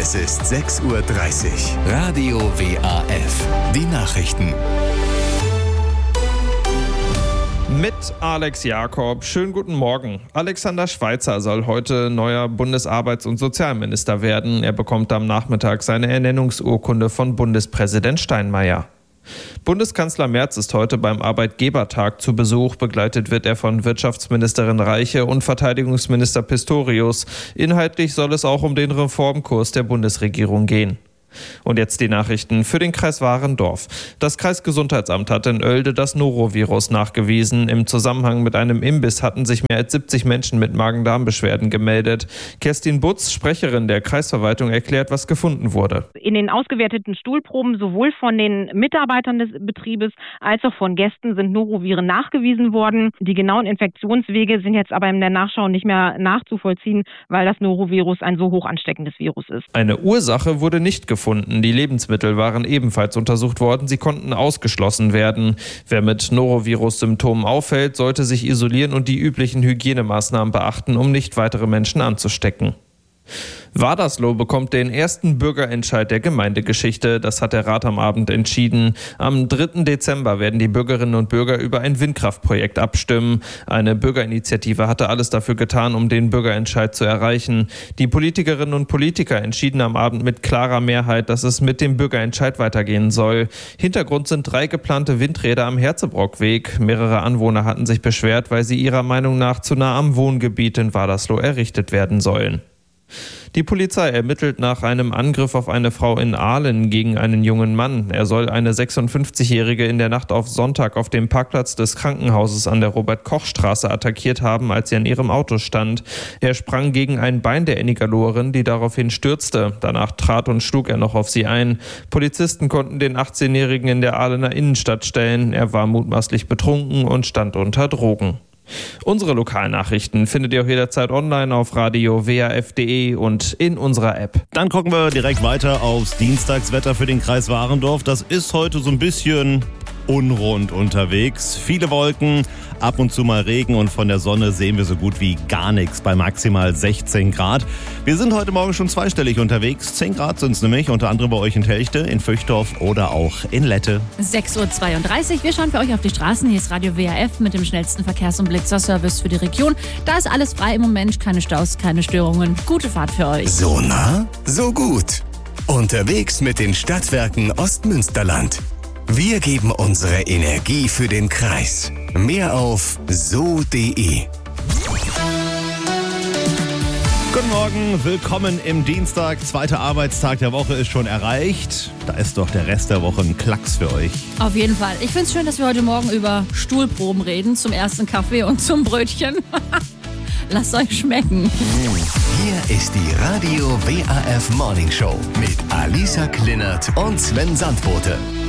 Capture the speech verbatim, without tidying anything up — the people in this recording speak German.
Es ist sechs Uhr dreißig. Radio W A F. Die Nachrichten. Mit Alex Jakob. Schönen guten Morgen. Alexander Schweitzer soll heute neuer Bundesarbeits- und Sozialminister werden. Er bekommt am Nachmittag seine Ernennungsurkunde von Bundespräsident Steinmeier. Bundeskanzler Merz ist heute beim Arbeitgebertag zu Besuch. Begleitet wird er von Wirtschaftsministerin Reiche und Verteidigungsminister Pistorius. Inhaltlich soll es auch um den Reformkurs der Bundesregierung gehen. Und jetzt die Nachrichten für den Kreis Warendorf. Das Kreisgesundheitsamt hat in Oelde das Norovirus nachgewiesen. Im Zusammenhang mit einem Imbiss hatten sich mehr als siebzig Menschen mit Magen-Darm-Beschwerden gemeldet. Kerstin Butz, Sprecherin der Kreisverwaltung, erklärt, was gefunden wurde. In den ausgewerteten Stuhlproben sowohl von den Mitarbeitern des Betriebes als auch von Gästen sind Noroviren nachgewiesen worden. Die genauen Infektionswege sind jetzt aber in der Nachschau nicht mehr nachzuvollziehen, weil das Norovirus ein so hoch ansteckendes Virus ist. Eine Ursache wurde nicht gefunden. Die Lebensmittel waren ebenfalls untersucht worden. Sie konnten ausgeschlossen werden. Wer mit Norovirus-Symptomen auffällt, sollte sich isolieren und die üblichen Hygienemaßnahmen beachten, um nicht weitere Menschen anzustecken. Wadersloh bekommt den ersten Bürgerentscheid der Gemeindegeschichte. Das hat der Rat am Abend entschieden. Am dritten Dezember werden die Bürgerinnen und Bürger über ein Windkraftprojekt abstimmen. Eine Bürgerinitiative hatte alles dafür getan, um den Bürgerentscheid zu erreichen. Die Politikerinnen und Politiker entschieden am Abend mit klarer Mehrheit, dass es mit dem Bürgerentscheid weitergehen soll. Hintergrund sind drei geplante Windräder am Herzebrock-Weg. Mehrere Anwohner hatten sich beschwert, weil sie ihrer Meinung nach zu nah am Wohngebiet in Wadersloh errichtet werden sollen. Die Polizei ermittelt nach einem Angriff auf eine Frau in Ahlen gegen einen jungen Mann. Er soll eine sechsundfünfzigjährige in der Nacht auf Sonntag auf dem Parkplatz des Krankenhauses an der Robert-Koch-Straße attackiert haben, als sie an ihrem Auto stand. Er sprang gegen ein Bein der Ennigalorin, die daraufhin stürzte. Danach trat und schlug er noch auf sie ein. Polizisten konnten den achtzehnjährigen in der Ahlener Innenstadt stellen. Er war mutmaßlich betrunken und stand unter Drogen. Unsere Lokalnachrichten findet ihr auch jederzeit online auf radio w a f punkt d e und in unserer App. Dann gucken wir direkt weiter aufs Dienstagswetter für den Kreis Warendorf. Das ist heute so ein bisschen unrund unterwegs. Viele Wolken, ab und zu mal Regen und von der Sonne sehen wir so gut wie gar nichts bei maximal sechzehn Grad. Wir sind heute Morgen schon zweistellig unterwegs. zehn Grad sind es nämlich, unter anderem bei euch in Telchte, in Föchdorf oder auch in Lette. sechs Uhr zweiunddreißig. Wir schauen für euch auf die Straßen. Hier ist Radio W A F mit dem schnellsten Verkehrs- und Blitzerservice für die Region. Da ist alles frei im Moment, keine Staus, keine Störungen. Gute Fahrt für euch. So nah, so gut. Unterwegs mit den Stadtwerken Ostmünsterland. Wir geben unsere Energie für den Kreis. Mehr auf so punkt d e. Guten Morgen, willkommen im Dienstag. Zweiter Arbeitstag der Woche ist schon erreicht. Da ist doch der Rest der Woche ein Klacks für euch. Auf jeden Fall. Ich finde es schön, dass wir heute Morgen über Stuhlproben reden. Zum ersten Kaffee und zum Brötchen. Lasst euch schmecken. Hier ist die Radio W A F Morning Show mit Alisa Klinert und Sven Sandbote.